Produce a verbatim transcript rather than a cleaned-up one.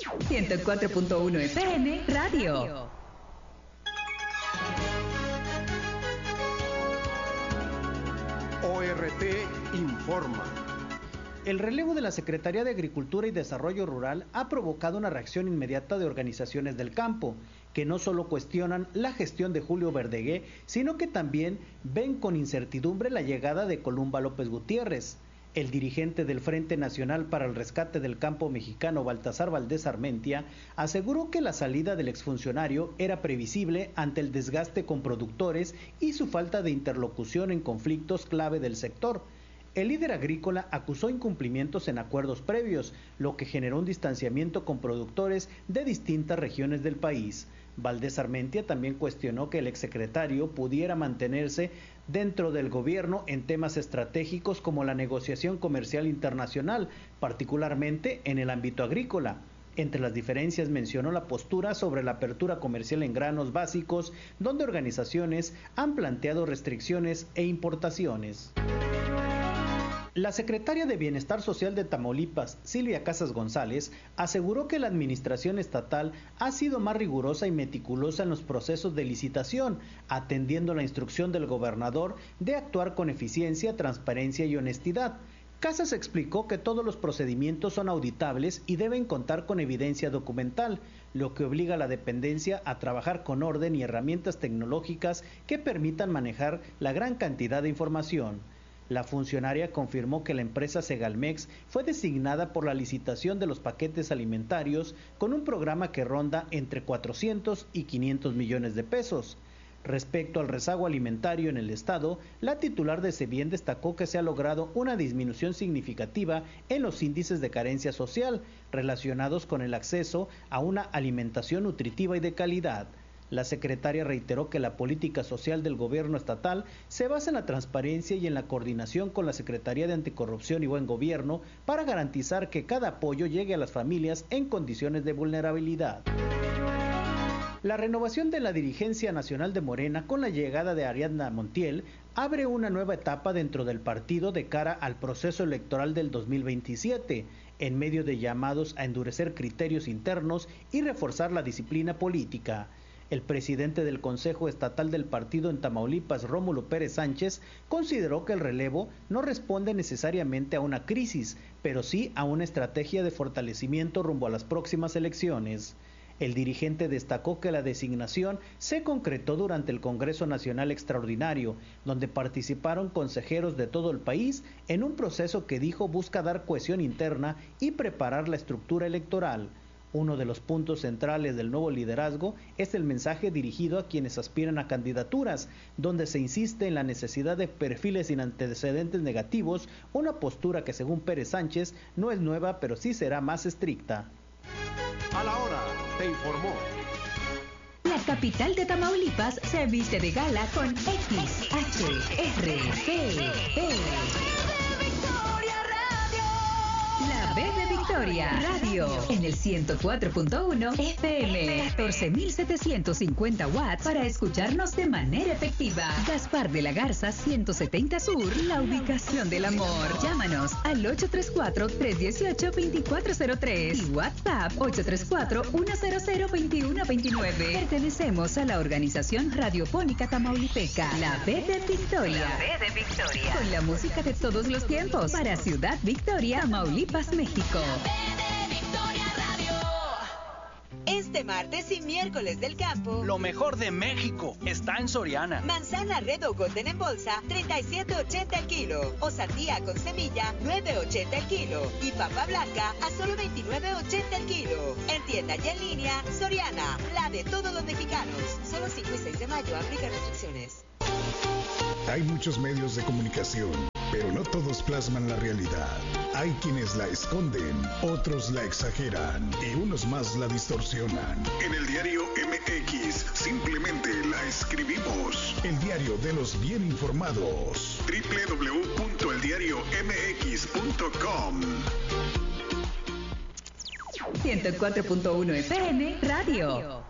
ciento cuatro punto uno F M Radio. O R T informa. El relevo de la Secretaría de Agricultura y Desarrollo Rural ha provocado una reacción inmediata de organizaciones del campo, que no solo cuestionan la gestión de Julio Verdegué, sino que también ven con incertidumbre la llegada de Columba López Gutiérrez. El dirigente del Frente Nacional para el Rescate del Campo Mexicano, Baltasar Valdés Armentia, aseguró que la salida del exfuncionario era previsible ante el desgaste con productores y su falta de interlocución en conflictos clave del sector. El líder agrícola acusó incumplimientos en acuerdos previos, lo que generó un distanciamiento con productores de distintas regiones del país. Valdés Armentia también cuestionó que el exsecretario pudiera mantenerse dentro del gobierno en temas estratégicos como la negociación comercial internacional, particularmente en el ámbito agrícola. Entre las diferencias mencionó la postura sobre la apertura comercial en granos básicos, donde organizaciones han planteado restricciones e importaciones. La secretaria de Bienestar Social de Tamaulipas, Silvia Casas González, aseguró que la administración estatal ha sido más rigurosa y meticulosa en los procesos de licitación, atendiendo la instrucción del gobernador de actuar con eficiencia, transparencia y honestidad. Casas explicó que todos los procedimientos son auditables y deben contar con evidencia documental, lo que obliga a la dependencia a trabajar con orden y herramientas tecnológicas que permitan manejar la gran cantidad de información. La funcionaria confirmó que la empresa Segalmex fue designada por la licitación de los paquetes alimentarios con un programa que ronda entre cuatrocientos y quinientos millones de pesos. Respecto al rezago alimentario en el estado, la titular de Sebien destacó que se ha logrado una disminución significativa en los índices de carencia social relacionados con el acceso a una alimentación nutritiva y de calidad. La secretaria reiteró que la política social del gobierno estatal se basa en la transparencia y en la coordinación con la Secretaría de Anticorrupción y Buen Gobierno para garantizar que cada apoyo llegue a las familias en condiciones de vulnerabilidad. La renovación de la dirigencia nacional de Morena con la llegada de Ariadna Montiel abre una nueva etapa dentro del partido de cara al proceso electoral del dos mil veintisiete, en medio de llamados a endurecer criterios internos y reforzar la disciplina política. El presidente del Consejo Estatal del partido en Tamaulipas, Rómulo Pérez Sánchez, consideró que el relevo no responde necesariamente a una crisis, pero sí a una estrategia de fortalecimiento rumbo a las próximas elecciones. El dirigente destacó que la designación se concretó durante el Congreso Nacional Extraordinario, donde participaron consejeros de todo el país en un proceso que dijo busca dar cohesión interna y preparar la estructura electoral. Uno de los puntos centrales del nuevo liderazgo es el mensaje dirigido a quienes aspiran a candidaturas, donde se insiste en la necesidad de perfiles sin antecedentes negativos, una postura que según Pérez Sánchez no es nueva, pero sí será más estricta. A la hora, te informó. La capital de Tamaulipas se viste de gala con X H R P P. La B de Victoria Radio en el ciento cuatro punto uno F M, catorce mil setecientos cincuenta watts para escucharnos de manera efectiva. Gaspar de la Garza ciento setenta Sur, la ubicación del amor. Llámanos al ocho tres cuatro, tres uno ocho, dos cuatro cero tres y WhatsApp ocho tres cuatro, uno cero cero, dos uno dos nueve. Pertenecemos a la organización radiofónica tamaulipeca, la B de Victoria. La B de Victoria. Con la música de todos los tiempos para Ciudad Victoria, Tamaulipas, México. Este martes y miércoles del campo, lo mejor de México está en Soriana. Manzana Red o Golden en bolsa, treinta y siete ochenta el kilo. O sandía con semilla, nueve ochenta el kilo. Y papa blanca a solo veintinueve ochenta el kilo. En tienda y en línea, Soriana, la de todos los mexicanos. Solo cinco y seis de mayo, aplica restricciones. Hay muchos medios de comunicación, pero no todos plasman la realidad. Hay quienes la esconden, otros la exageran y unos más la distorsionan. En el diario M X simplemente la escribimos. El diario de los bien informados. doble u doble u doble u punto el diario m x punto com. ciento cuatro punto uno F M Radio.